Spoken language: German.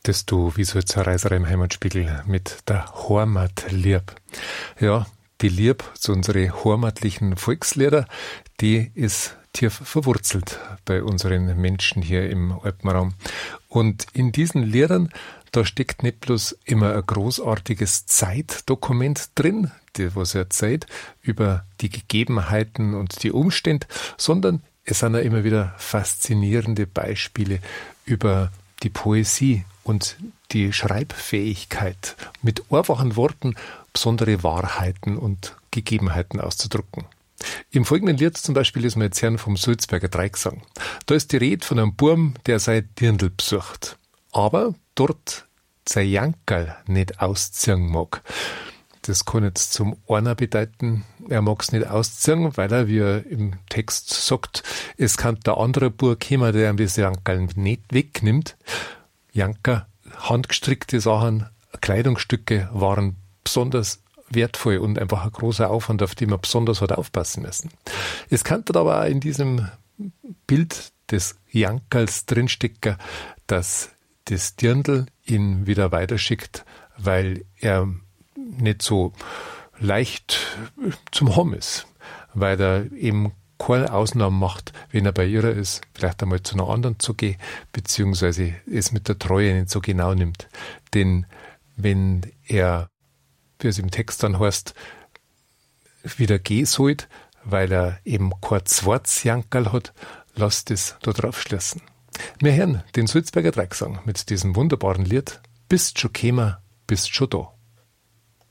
Das du, wie soll's eine Reiserei im Heimatspiegel mit der Heimatlieb. Ja, die Lieb zu unseren heimatlichen Volkslieder, die ist tief verwurzelt bei unseren Menschen hier im Alpenraum. Und in diesen Liedern, da steckt nicht bloß immer ein großartiges Zeitdokument drin, was erzählt über die Gegebenheiten und die Umstände, sondern es sind ja immer wieder faszinierende Beispiele über die Poesie und die Schreibfähigkeit, mit einfachen Worten besondere Wahrheiten und Gegebenheiten auszudrücken. Im folgenden Lied zum Beispiel ist mir jetzt Herrn vom Sulzberger Dreigesang. Da ist die Rede von einem Burm, der sein Dirndl besucht, aber dort sein Jankerl nicht ausziehen mag. Das kann jetzt zum einer bedeuten, er mag es nicht ausziehen, weil er, wie er im Text sagt, es kann der andere Bub kommen, der ihm das Jankerl nicht wegnimmt. Janker, handgestrickte Sachen, Kleidungsstücke waren besonders wertvoll und einfach ein großer Aufwand, auf den man besonders hat aufpassen müssen. Es kann aber auch in diesem Bild des Jankerls drinstecken, dass das Dirndl ihn wieder weiterschickt, weil er nicht so leicht zum Haben ist, weil er eben keine Ausnahmen macht, wenn er bei ihr ist, vielleicht einmal zu einer anderen zu gehen, beziehungsweise es mit der Treue nicht so genau nimmt. Denn wenn er, wie es im Text dann heißt, wieder gehen sollte, weil er eben kein zweites Jankerl hat, lasst es da drauf schließen. Wir hören den Sulzberger Dreigesang mit diesem wunderbaren Lied Bist schon gekommen, bist schon da.